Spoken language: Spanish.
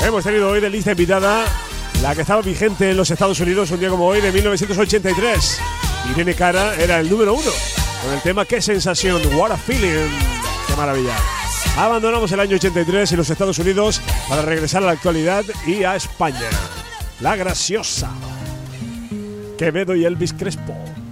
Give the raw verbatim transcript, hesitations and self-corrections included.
Hemos tenido hoy de lista invitada la que estaba vigente en los Estados Unidos un día como hoy de mil novecientos ochenta y tres. Irene Cara era el número uno con el tema Qué sensación, What a Feeling. Qué maravilla. Abandonamos el año ochenta y tres y los Estados Unidos para regresar a la actualidad y a España. La graciosa Quevedo y Elvis Crespo.